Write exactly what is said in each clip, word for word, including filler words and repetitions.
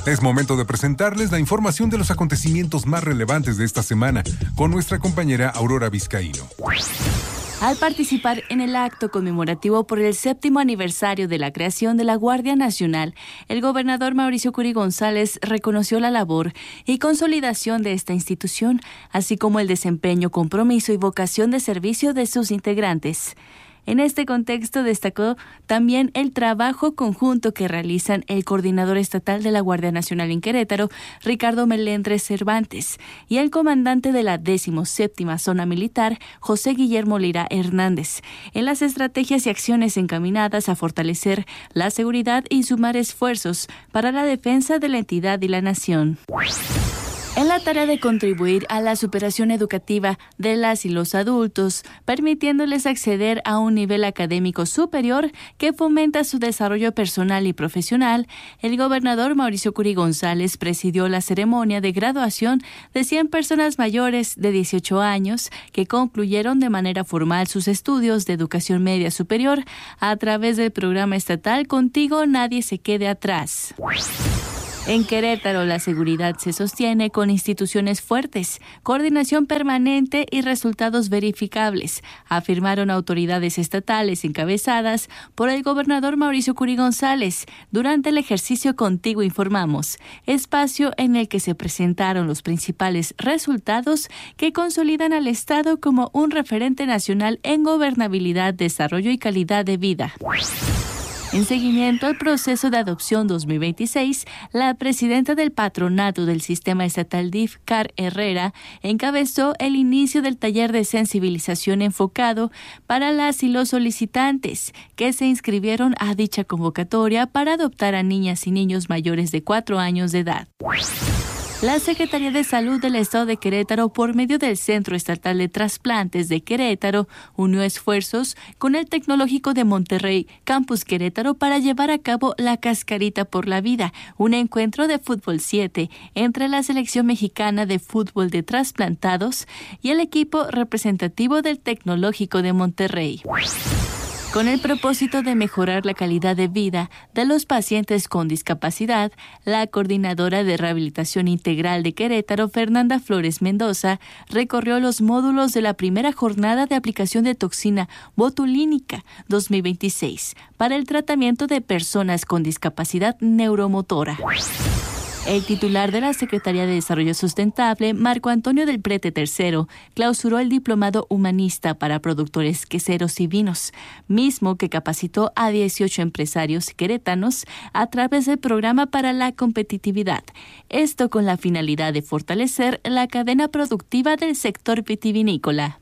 Es momento de presentarles la información de los acontecimientos más relevantes de esta semana con nuestra compañera Aurora Vizcaíno. Al participar en el acto conmemorativo por el séptimo aniversario de la creación de la Guardia Nacional, el gobernador Mauricio Curi González reconoció la labor y consolidación de esta institución, así como el desempeño, compromiso y vocación de servicio de sus integrantes. En este contexto destacó también el trabajo conjunto que realizan el coordinador estatal de la Guardia Nacional en Querétaro, Ricardo Melendres Cervantes, y el comandante de la decimoséptima Zona Militar, José Guillermo Lira Hernández, en las estrategias y acciones encaminadas a fortalecer la seguridad y sumar esfuerzos para la defensa de la entidad y la nación. En la tarea de contribuir a la superación educativa de las y los adultos, permitiéndoles acceder a un nivel académico superior que fomenta su desarrollo personal y profesional, el gobernador Mauricio Curi González presidió la ceremonia de graduación de cien personas mayores de dieciocho años que concluyeron de manera formal sus estudios de educación media superior a través del programa estatal Contigo Nadie se quede atrás. En Querétaro, la seguridad se sostiene con instituciones fuertes, coordinación permanente y resultados verificables, afirmaron autoridades estatales encabezadas por el gobernador Mauricio Curi González durante el ejercicio Contigo Informamos, espacio en el que se presentaron los principales resultados que consolidan al Estado como un referente nacional en gobernabilidad, desarrollo y calidad de vida. En seguimiento al proceso de adopción dos mil veintiséis, la presidenta del patronato del sistema estatal D I F, Car Herrera, encabezó el inicio del taller de sensibilización enfocado para las y los solicitantes que se inscribieron a dicha convocatoria para adoptar a niñas y niños mayores de cuatro años de edad. La Secretaría de Salud del Estado de Querétaro, por medio del Centro Estatal de Trasplantes de Querétaro, unió esfuerzos con el Tecnológico de Monterrey, Campus Querétaro, para llevar a cabo la Cascarita por la Vida, un encuentro de fútbol siete entre la selección mexicana de fútbol de trasplantados y el equipo representativo del Tecnológico de Monterrey. Con el propósito de mejorar la calidad de vida de los pacientes con discapacidad, la coordinadora de rehabilitación integral de Querétaro, Fernanda Flores Mendoza, recorrió los módulos de la primera jornada de aplicación de toxina botulínica dos mil veintiséis para el tratamiento de personas con discapacidad neuromotora. El titular de la Secretaría de Desarrollo Sustentable, Marco Antonio del Prete tercero, clausuró el Diplomado Humanista para Productores Queseros y Vinos, mismo que capacitó a dieciocho empresarios queretanos a través del Programa para la Competitividad. Esto con la finalidad de fortalecer la cadena productiva del sector vitivinícola.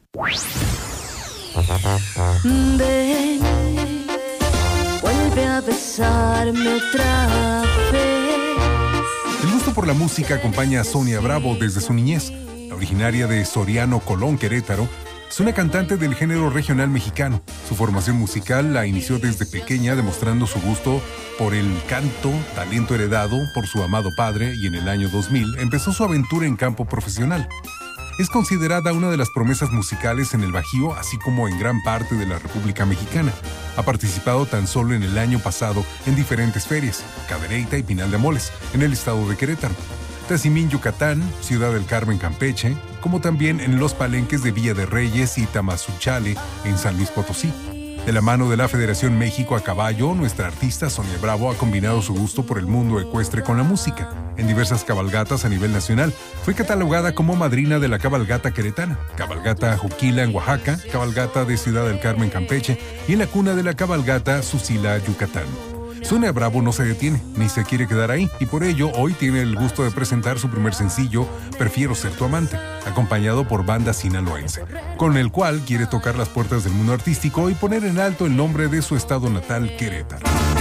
Ven, vuelve a besarme otra vez. El gusto por la música acompaña a Sonia Bravo desde su niñez. La originaria de Soriano, Colón, Querétaro, es una cantante del género regional mexicano. Su formación musical la inició desde pequeña, demostrando su gusto por el canto, talento heredado por su amado padre, y en el año dos mil empezó su aventura en campo profesional. Es considerada una de las promesas musicales en el Bajío, así como en gran parte de la República Mexicana. Ha participado tan solo en el año pasado en diferentes ferias, Cadereyta y Pinal de Amoles, en el estado de Querétaro, Tazimín, Yucatán, Ciudad del Carmen, Campeche, como también en los palenques de Villa de Reyes y Tamazunchale, en San Luis Potosí. De la mano de la Federación México a Caballo, nuestra artista Sonia Bravo ha combinado su gusto por el mundo ecuestre con la música. En diversas cabalgatas a nivel nacional, fue catalogada como madrina de la cabalgata queretana, cabalgata Juquila en Oaxaca, cabalgata de Ciudad del Carmen, Campeche, y en la cuna de la cabalgata Susila, Yucatán. Sonia Bravo no se detiene, ni se quiere quedar ahí, y por ello hoy tiene el gusto de presentar su primer sencillo, Prefiero ser tu amante, acompañado por Banda Sinaloense, con el cual quiere tocar las puertas del mundo artístico y poner en alto el nombre de su estado natal, Querétaro.